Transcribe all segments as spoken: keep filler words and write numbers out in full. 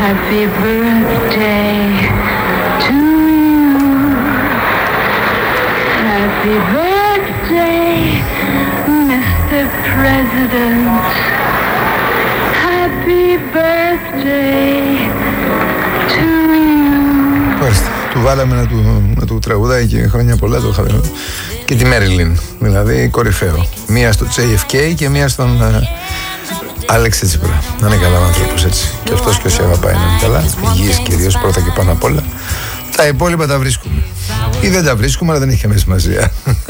Happy birthday to you. Happy birthday, Mister President. Happy birthday to you. Ευχαριστώ. Του βάλαμε να του, να του τραγουδάει και χρόνια πολλά το είχαμε. Και τη Μέριλιν, δηλαδή κορυφαίο. Μία στο τζέι εφ κέι και μία στον Άλεξ Τσίπρα. Να είναι καλά ο άνθρωπος έτσι. Και αυτός και όσοι αγαπάει να είναι καλά. Υγιής κυρίως πρώτα και πάνω απ' όλα. Τα υπόλοιπα τα βρίσκουμε. Ή δεν τα βρίσκουμε, αλλά δεν έχει καμία σημασία.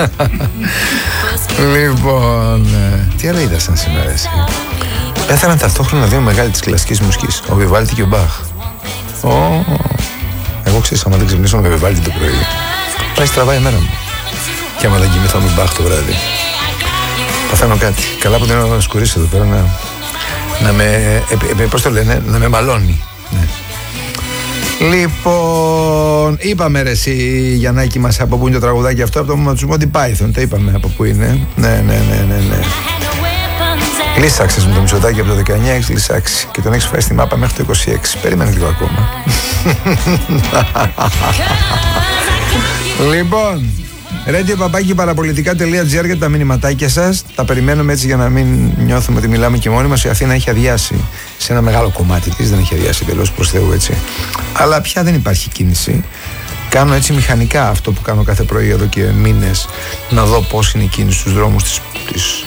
Λοιπόν, τι άλλα είδασαν σήμερα εσύ? Πέθαναν ταυτόχρονα δύο μεγάλοι της κλασικής μουσικής, ο Βιβάλτη και ο Μπαχ. Oh. Εγώ ξέρεις, άμα δεν ξυπνήσω με Βιβάλτη το πρωί, πάει στραβά η μέρα μου. Και άμα δεν κοιμηθώ με Μπαχ το βράδυ, παθαίνω κάτι. Καλά που δεν είναι να σκουρίσει εδώ πέρα να, να με, ε, ε, πώς το λένε, να με μαλώνει. Ναι. Λοιπόν, είπαμε ρε εσύ Γιαννάκη μας από πού είναι το τραγουδάκι αυτό, από το Monty Python, το είπαμε από πού είναι. Ναι, ναι, ναι, ναι, ναι. Λύσαξες με το Μητσοτάκη από το δεκαεννιά, έχεις λύσαξει και τον έχεις φάει στη μάπα μέχρι το είκοσι έξι. Περίμενε λίγο ακόμα. Λοιπόν, radio παπάκι παραπολιτικά τελεία τζι άρ για τα μηνυματάκια σας. Τα περιμένουμε έτσι για να μην νιώθουμε ότι μιλάμε και μόνοι μας. Η Αθήνα έχει αδειάσει σε ένα μεγάλο κομμάτι της, δεν έχει αδειάσει τελώς προς Θεού έτσι. Αλλά πια δεν υπάρχει κίνηση. Κάνω έτσι μηχανικά αυτό που κάνω κάθε πρωί εδώ και μήνες, να δω πώς είναι η κίνηση στους δρόμους της, της,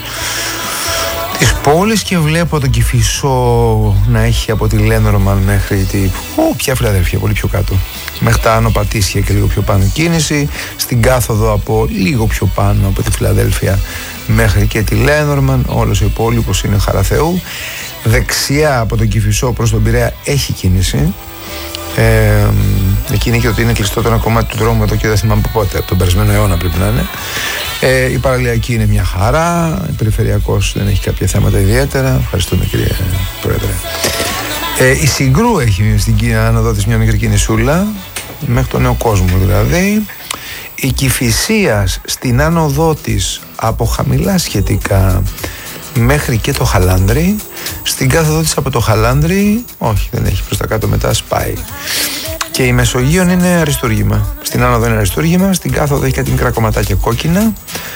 της πόλης και βλέπω τον Κηφισό να έχει από τη Λένορμαν μέχρι τη... Ω, ποια Φιλαδέλφια, πολύ πιο κάτω. Μέχρι τα Άνω Πατήσια και λίγο πιο πάνω κίνηση. Στην κάθοδο από λίγο πιο πάνω από τη Φιλαδέλφια μέχρι και τη Λένορμαν. Όλος ο υπόλοιπος είναι χαρά Θεού. Δεξιά από τον Κηφισό προς τον Πειραιά έχει κίνηση. Ε, εκεί είναι και ότι είναι κλειστό το ένα κομμάτι του δρόμου εδώ και δεν θυμάμαι πότε, από τον περασμένο αιώνα πρέπει να είναι. Ε, η παραλιακή είναι μια χαρά, η περιφερειακός δεν έχει κάποια θέματα ιδιαίτερα. Ευχαριστούμε κύριε Πρόεδρε. Ε, η Συγκρού έχει στην άνοδο της μια μικρή κινησούλα, μέχρι τον Νέο Κόσμο δηλαδή. Η Κηφισίας στην άνοδό της από χαμηλά σχετικά μέχρι και το Χαλάνδρι. Στην κάθοδο της από το Χαλάνδρι, όχι δεν έχει, προς τα κάτω μετά σπάει. Και η Μεσογείων είναι αριστούργημα. Στην άνοδο είναι αριστούργημα, στην κάθοδο έχει κάτι μικρά κομματάκια κόκκινα.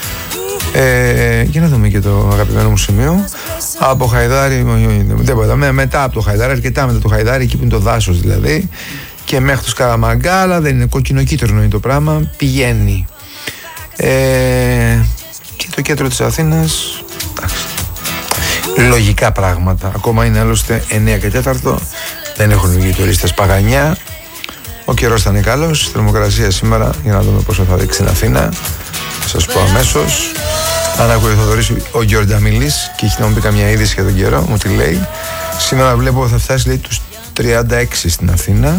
Ε, για να δούμε και το αγαπημένο μου σημείο. Από Χαϊδάρι, δεν μετά από το Χαϊδάρι, αρκετά μετά το Χαϊδάρι, εκεί που είναι το δάσος δηλαδή, και μέχρι το Σκαραμαγκάλα, δεν είναι κόκκινο-κίτρινο είναι το πράγμα, πηγαίνει. Ε, και το κέντρο της Αθήνας, εντάξει. Λογικά πράγματα. Ακόμα είναι άλλωστε εννιά και τέταρτο. Δεν έχουν βγει τουρίστες παγανιά. Ο καιρός θα είναι καλός. Θερμοκρασία σήμερα, για να δούμε πόσο θα δείξει στην Αθήνα. Θα σας πω αμέσως. Αν ακούει ο Θοδωρής ο Γιορταμίλης και έχει να μου πει καμιά είδηση για τον καιρό, μου τη λέει. Σήμερα βλέπω θα φτάσει λέει τους τριάντα έξι στην Αθήνα.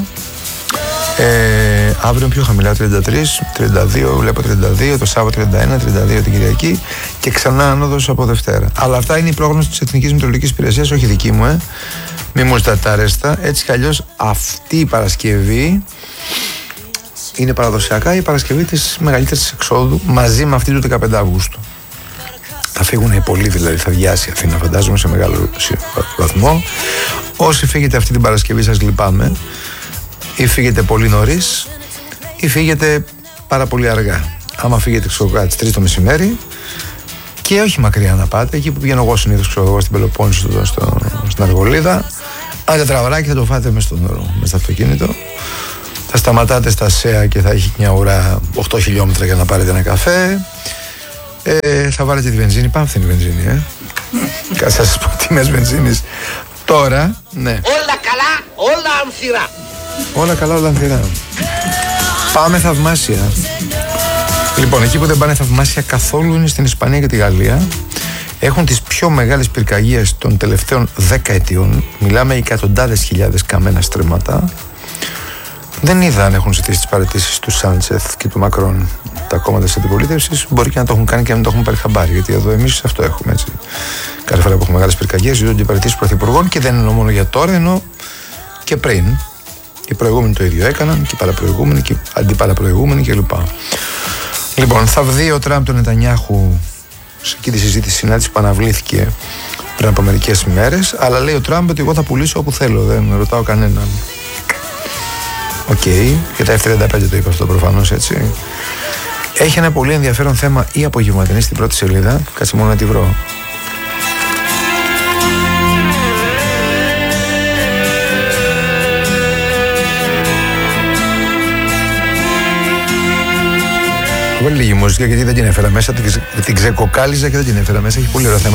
Ε, αύριο πιο χαμηλά, τριάντα τρία, τριάντα δύο, βλέπω τριάντα δύο, το Σάββατο τριάντα ένα, τριάντα δύο την Κυριακή και ξανά άνοδος από Δευτέρα. Αλλά αυτά είναι η πρόγνωση της Εθνικής Μετεωρολογικής Υπηρεσίας, όχι δική μου, ε. Μη μου ζητάτε τα αρέστα. Έτσι κι αλλιώς αυτή η Παρασκευή είναι παραδοσιακά η Παρασκευή της μεγαλύτερης εξόδου μαζί με αυτή του δεκαπέντε Αυγούστου. Θα φύγουν πολλοί, δηλαδή θα βιάσει η Αθήνα, φαντάζομαι, σε μεγάλο βαθμό. Όσοι φύγετε αυτή την Παρασκευή, σας λυπάμαι. Ή φύγετε πολύ νωρίς ή φύγετε πάρα πολύ αργά. Άμα φύγετε ξέρω κάτι τρεις το μεσημέρι και όχι μακριά να πάτε, εκεί που πηγαίνω εγώ συνήθως ξέρω εγώ στην Πελοπόννησο, στο, στο, στην Αργολίδα, αν τετραβράκι θα το φάτε μες στον δρόμο, μες στο αυτοκίνητο. Θα σταματάτε στα ΣΕΑ και θα έχει μια ουρά οκτώ χιλιόμετρα για να πάρετε ένα καφέ. Ε, θα βάλετε τη βενζίνη, πάμφθενη βενζίνη, ε. Κάτσε θα σας πω τιμές βενζίνης τώρα, ναι. Όλα καλά, όλα αμφιρά. Όλα καλά, όλα ανθυρά. Πάμε θαυμάσια. Λοιπόν, εκεί που δεν πάνε θαυμάσια καθόλου είναι στην Ισπανία και τη Γαλλία. Έχουν τις πιο μεγάλες πυρκαγιές των τελευταίων δέκα ετιών. Μιλάμε για εκατοντάδες χιλιάδες καμένα στρέμματα. Δεν είδα αν έχουν ζητήσει τις παραιτήσεις του Σάντσεθ και του Μακρόν τα κόμματα της αντιπολίτευσης. Μπορεί και να το έχουν κάνει και να μην το έχουν πάρει χαμπάρι. Γιατί εδώ εμείς αυτό έχουμε έτσι. Κάθε φορά που έχουμε μεγάλες πυρκαγιές ζητούνται οι παραιτήσεις πρωθυπουργών και δεν εννοώ μόνο για τώρα, εννοώ και πριν. Οι προηγούμενοι το ίδιο έκαναν και οι παραπροηγούμενοι και οι αντιπαραπροηγούμενοι κλπ. Λοιπόν, θα βγει ο Τραμπ τον Νετανιάχου σε εκεί τη συζήτηση, συνάντηση που αναβλήθηκε πριν από μερικές ημέρες. Αλλά λέει ο Τραμπ ότι εγώ θα πουλήσω όπου θέλω, δεν ρωτάω κανέναν. Οκ, okay. Και τα εφ τριάντα πέντε το είπε αυτό προφανώς, έτσι. Έχει ένα πολύ ενδιαφέρον θέμα η απογευματινή στην πρώτη σελίδα. Κάτσε μόνο να τη βρω. Βάλει λίγη μουσική γιατί δεν την έφερα μέσα. Την ξεκοκάλιζα και δεν την έφερα μέσα. Έχει πολύ ωραία θέματα.